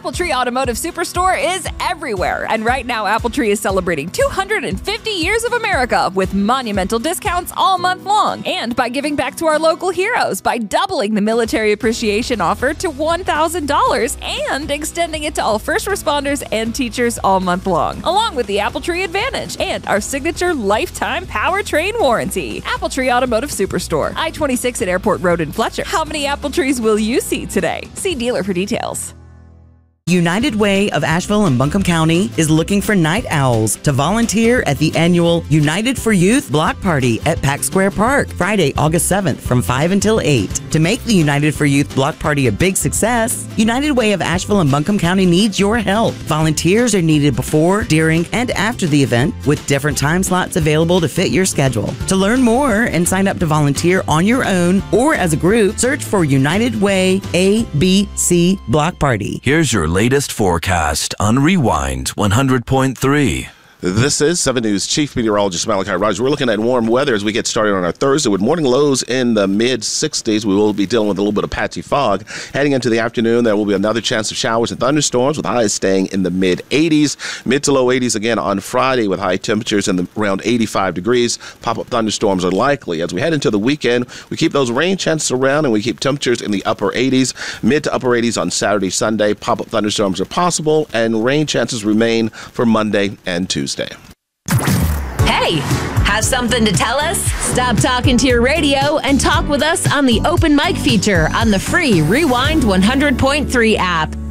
Apple Tree Automotive Superstore is everywhere. And right now, Apple Tree is celebrating 250 years of America with monumental discounts all month long. And by giving back to our local heroes by doubling the military appreciation offer to $1,000 and extending it to all first responders and teachers all month long, along with the Apple Tree Advantage and our signature lifetime powertrain warranty. Apple Tree Automotive Superstore, I-26 at Airport Road in Fletcher. How many Apple trees will you see today? See dealer for details. United Way of Asheville and Buncombe County is looking for night owls to volunteer at the annual United for Youth Block Party at Pack Square Park, Friday, August 7th from 5 until 8. To make the United for Youth Block Party a big success, United Way of Asheville and Buncombe County needs your help. Volunteers are needed before, during, and after the event, with different time slots available to fit your schedule. To learn more and sign up to volunteer on your own or as a group, search for United Way ABC Block Party. Here's your latest forecast on Rewind 100.3. This is 7 News Chief Meteorologist Malachi Rogers. We're looking at warm weather as we get started on our Thursday with morning lows in the mid-60s. We will be dealing with a little bit of patchy fog. Heading into the afternoon, there will be another chance of showers and thunderstorms with highs staying in the mid-80s. Mid to low 80s again on Friday with high temperatures in around 85 degrees. Pop-up thunderstorms are likely. As we head into the weekend, we keep those rain chances around and we keep temperatures in the upper 80s. Mid to upper 80s on Saturday, Sunday. Pop-up thunderstorms are possible and rain chances remain for Monday and Tuesday. Hey, have something to tell us? Stop talking to your radio and talk with us on the open mic feature on the free Rewind 100.3 app.